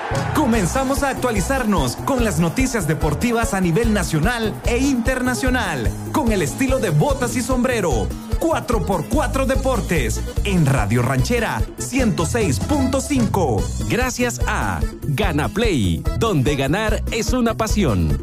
Comenzamos a actualizarnos con las noticias deportivas a nivel nacional e internacional, con el estilo de botas y sombrero. 4x4 Deportes, en Radio Ranchera 106.5. Gracias a Gana Play, donde ganar es una pasión.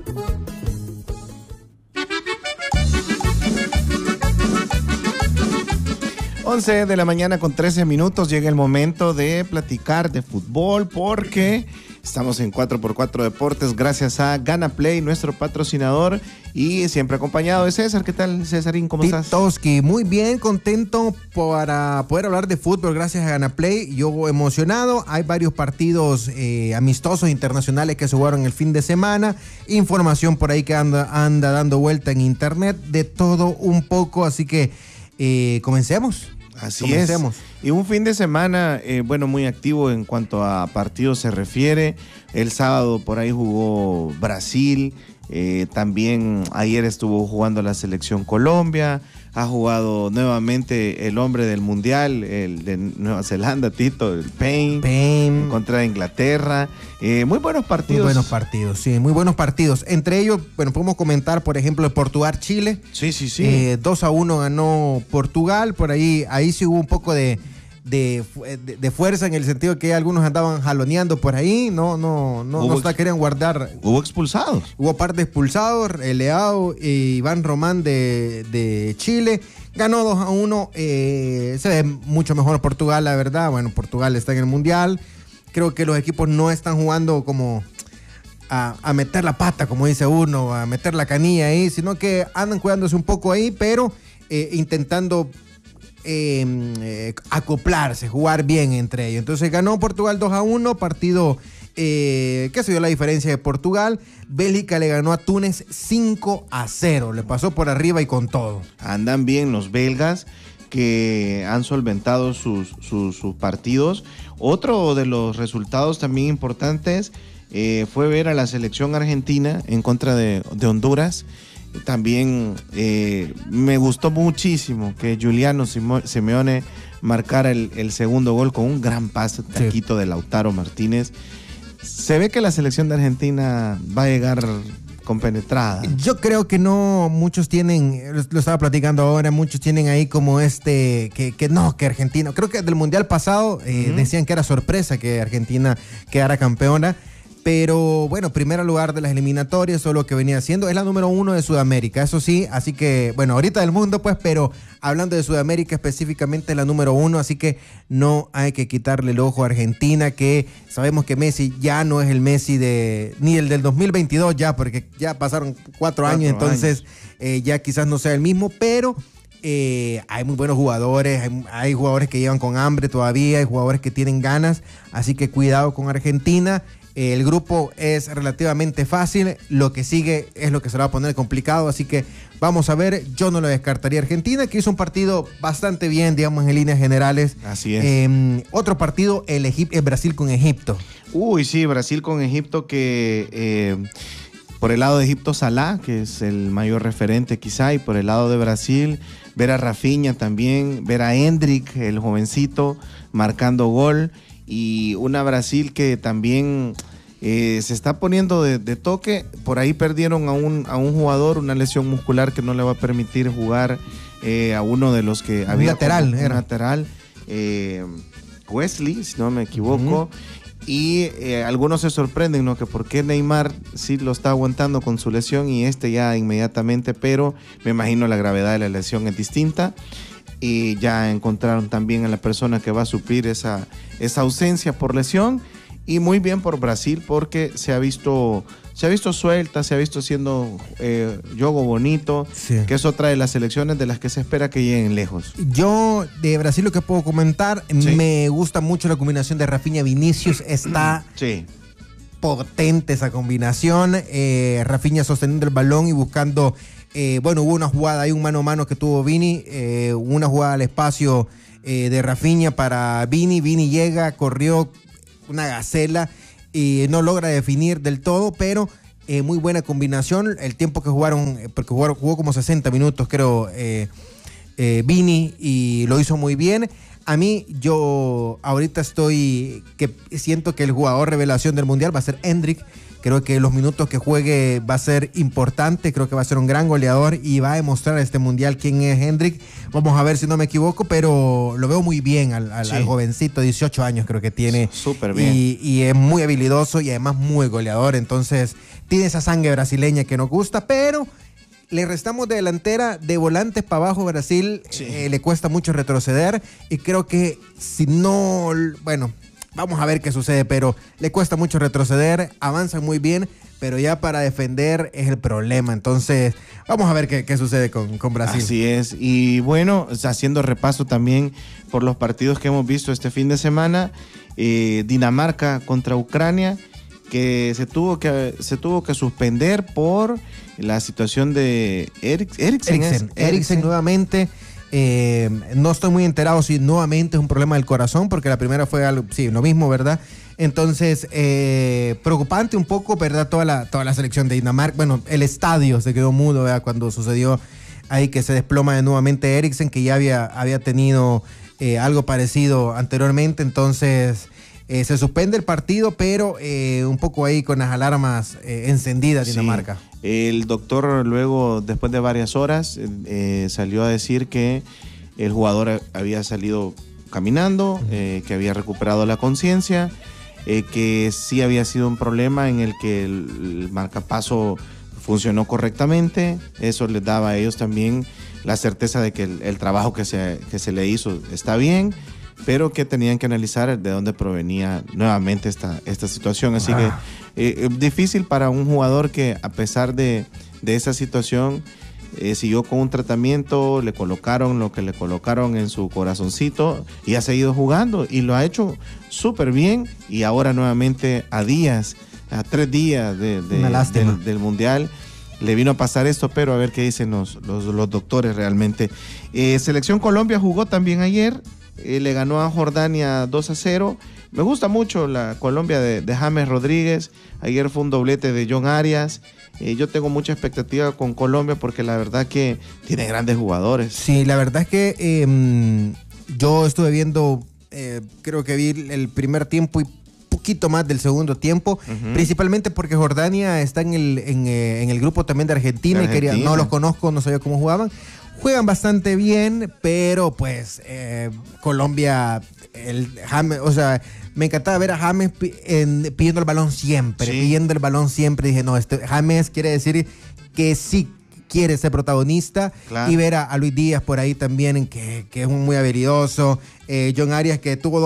Once de la mañana con 13 minutos, llega el momento de platicar de fútbol porque estamos en 4x4 Deportes gracias a Gana Play, nuestro patrocinador, y siempre acompañado de César. ¿Qué tal, Césarín? ¿Cómo estás? Titoski, muy bien, contento para poder hablar de fútbol gracias a Gana Play. Yo emocionado, hay varios partidos amistosos internacionales que se jugaron el fin de semana, información por ahí que anda dando vuelta en internet, de todo un poco, así que comencemos. Así es. Y un fin de semana, muy activo en cuanto a partidos se refiere. El sábado por ahí jugó Brasil. También ayer estuvo jugando la selección Colombia. Ha jugado nuevamente el hombre del mundial, el de Nueva Zelanda, Tito, el Payne. En contra de Inglaterra. Muy buenos partidos. Muy buenos partidos, sí, muy buenos partidos. Entre ellos, podemos comentar, por ejemplo, el Portugal-Chile. Sí. 2-1 ganó Portugal. Por ahí sí hubo un poco de fuerza, en el sentido que algunos andaban jaloneando por ahí, no querían guardar. Hubo expulsados. Hubo par de expulsados, Leao e Iván Román de Chile. Ganó 2-1, se ve mucho mejor Portugal, la verdad. Bueno, Portugal está en el Mundial. Creo que los equipos no están jugando como a meter la pata, como dice uno, a meter la canilla ahí, sino que andan cuidándose un poco ahí, pero intentando acoplarse, jugar bien entre ellos. Entonces ganó Portugal 2-1, partido que se dio la diferencia de Portugal. Bélgica le ganó a Túnez 5-0, le pasó por arriba y con todo. Andan bien los belgas, que han solventado sus partidos. Otro de los resultados también importantes fue ver a la selección argentina en contra de Honduras. También me gustó muchísimo que Giuliano Simeone marcara el segundo gol con un gran pase taquito de Lautaro Martínez. Se ve que la selección de Argentina va a llegar compenetrada. Yo creo que no, muchos tienen, lo estaba platicando ahora, muchos tienen ahí como que Argentina, creo que del Mundial pasado decían que era sorpresa que Argentina quedara campeona. Pero bueno, primer lugar de las eliminatorias, eso es lo que venía haciendo. Es la número 1 de Sudamérica, eso sí. Así que, bueno, ahorita del mundo, pues, pero hablando de Sudamérica específicamente, es la número 1. Así que no hay que quitarle el ojo a Argentina, que sabemos que Messi ya no es el Messi ni el del 2022 ya, porque ya pasaron 4 años, entonces ya quizás no sea el mismo, pero hay muy buenos jugadores, hay jugadores que llevan con hambre todavía, hay jugadores que tienen ganas, así que cuidado con Argentina. El grupo es relativamente fácil, lo que sigue es lo que se va a poner complicado, así que vamos a ver. Yo no lo descartaría. Argentina, que hizo un partido bastante bien, digamos, en líneas generales. Así es. Otro partido, el Brasil con Egipto. Uy, sí, Brasil con Egipto, que por el lado de Egipto, Salah, que es el mayor referente quizá, y por el lado de Brasil, ver a Rafinha también, ver a Endrick, el jovencito, marcando gol. Y una Brasil que también se está poniendo de toque. Por ahí perdieron a un jugador, una lesión muscular que no le va a permitir jugar a uno de los que había. Lateral. Wesley, si no me equivoco. Y algunos se sorprenden, ¿no? Que por qué Neymar sí lo está aguantando con su lesión y ya inmediatamente, pero me imagino la gravedad de la lesión es distinta. Y ya encontraron también a la persona que va a suplir esa ausencia por lesión. Y muy bien por Brasil, porque se ha visto suelta, se ha visto haciendo juego bonito, sí, que es otra de las selecciones de las que se espera que lleguen lejos. Yo de Brasil lo que puedo comentar, sí, me gusta mucho la combinación de Rafinha Vinicius, está sí, potente esa combinación. Rafinha sosteniendo el balón y buscando. Hubo una jugada, hay un mano a mano que tuvo Vini, una jugada al espacio de Rafinha para Vini. Vini llega, corrió una gacela y no logra definir del todo, pero muy buena combinación. El tiempo que jugaron, porque jugó como 60 minutos creo Vini, y lo hizo muy bien. A mí, yo ahorita siento que el jugador revelación del Mundial va a ser Endrick. Creo que los minutos que juegue va a ser importante, creo que va a ser un gran goleador y va a demostrar a este Mundial quién es Endrick. Vamos a ver si no me equivoco, pero lo veo muy bien al jovencito, 18 años creo que tiene. Súper bien. Y es muy habilidoso y además muy goleador, entonces tiene esa sangre brasileña que nos gusta, pero le restamos de delantera, de volantes para abajo Brasil, le cuesta mucho retroceder y creo que si no, bueno... Vamos a ver qué sucede, pero le cuesta mucho retroceder, avanzan muy bien, pero ya para defender es el problema. Entonces, vamos a ver qué sucede con Brasil. Así es. Y bueno, haciendo repaso también por los partidos que hemos visto este fin de semana, Dinamarca contra Ucrania, que se tuvo que suspender por la situación de Eriksen nuevamente. No estoy muy enterado si nuevamente es un problema del corazón, porque la primera fue algo, sí, lo mismo, ¿verdad? Entonces, preocupante un poco, ¿verdad? Toda la selección de Dinamarca. Bueno, el estadio se quedó mudo, ¿verdad? Cuando sucedió ahí que se desploma nuevamente Eriksen, que ya había tenido algo parecido anteriormente. Entonces, se suspende el partido, pero un poco ahí con las alarmas encendidas Dinamarca. Sí. El doctor luego, después de varias horas, salió a decir que el jugador había salido caminando, que había recuperado la conciencia, que sí había sido un problema en el que el marcapaso funcionó correctamente. Eso les daba a ellos también la certeza de que el trabajo que se le hizo está bien, pero que tenían que analizar de dónde provenía nuevamente esta situación. Así que difícil para un jugador que, a pesar de esa situación, siguió con un tratamiento, le colocaron lo que le colocaron en su corazoncito y ha seguido jugando y lo ha hecho súper bien. Y ahora nuevamente a 3 días del Mundial, le vino a pasar esto, pero a ver qué dicen los doctores realmente. Selección Colombia jugó también ayer. Le ganó a Jordania 2-0. Me gusta mucho la Colombia de James Rodríguez. Ayer fue un doblete de John Arias. Yo tengo mucha expectativa con Colombia porque la verdad que tiene grandes jugadores. Sí, la verdad es que yo estuve viendo, creo que vi el primer tiempo y poquito más del segundo tiempo, principalmente porque Jordania está en el grupo también de Argentina. Y no los conozco, no sabía cómo jugaban. Juegan bastante bien, pero pues Colombia, James, o sea, me encantaba ver a James pidiendo el balón siempre, Dije, no, James quiere decir que sí quiere ser protagonista. Claro. Y ver a Luis Díaz por ahí también, que es muy habilidoso. John Arias, que tuvo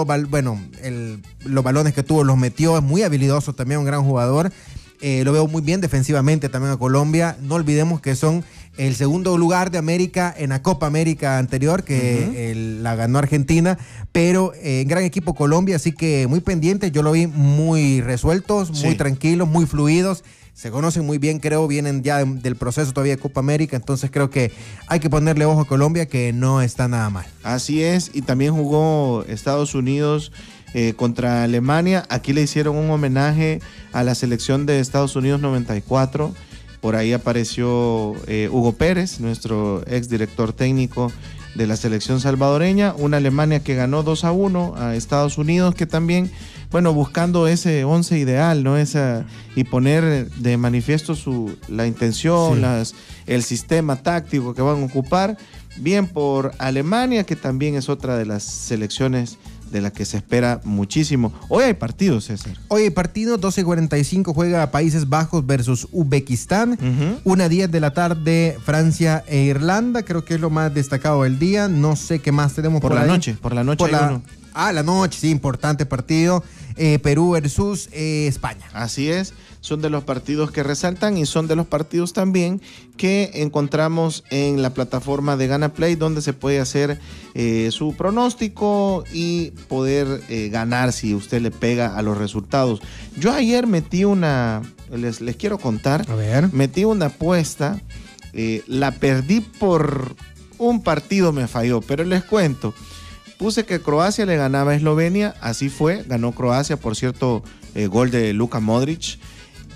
los balones que tuvo los metió, es muy habilidoso también, un gran jugador. Lo veo muy bien defensivamente también a Colombia. No olvidemos que son el segundo lugar de América en la Copa América anterior, que la ganó Argentina, pero gran equipo Colombia, así que muy pendiente. Yo lo vi muy resueltos, muy tranquilos, muy fluidos. Se conocen muy bien, creo, vienen ya del proceso todavía de Copa América, entonces creo que hay que ponerle ojo a Colombia, que no está nada mal. Así es, y también jugó Estados Unidos contra Alemania. Aquí le hicieron un homenaje a la selección de Estados Unidos 94. Por ahí apareció Hugo Pérez, nuestro ex director técnico de la selección salvadoreña. Una Alemania que ganó 2-1 a Estados Unidos, que también, bueno, buscando ese 11 ideal, ¿no? Y poner de manifiesto la intención, el sistema táctico que van a ocupar. Bien por Alemania, que también es otra de las selecciones de la que se espera muchísimo. Hoy hay partidos, César. Hoy hay partidos, 12:45 juega Países Bajos versus Uzbekistán. 1:10 de la tarde, Francia e Irlanda. Creo que es lo más destacado del día. No sé qué más tenemos por la ahí. noche. Por la noche hay uno. La noche, sí, importante partido. Perú versus España. Así es, son de los partidos que resaltan y son de los partidos también que encontramos en la plataforma de Gana Play, donde se puede hacer su pronóstico y poder ganar si usted le pega a los resultados. Yo ayer metí les quiero contar, metí una apuesta, la perdí por un partido, me falló, pero les cuento. Puse que Croacia le ganaba a Eslovenia, así fue, ganó Croacia, por cierto, gol de Luka Modric.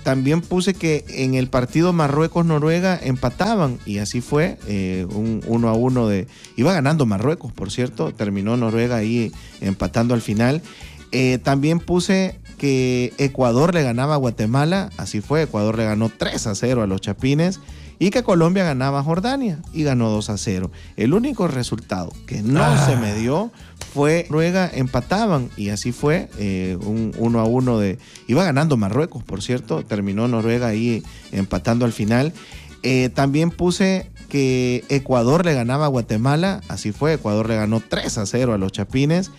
También puse que en el partido Marruecos-Noruega empataban y así fue, un 1-1 iba ganando Marruecos, por cierto, terminó Noruega ahí empatando al final. También puse que Ecuador le ganaba a Guatemala, así fue, Ecuador le ganó 3-0 a los Chapines, y que Colombia ganaba a Jordania y ganó 2-0. El único resultado que no se me dio fue Noruega empataban y así fue, un 1-1 iba ganando Marruecos, por cierto, terminó Noruega ahí empatando al final. También puse que Ecuador le ganaba a Guatemala, así fue, Ecuador le ganó 3-0 a los Chapines,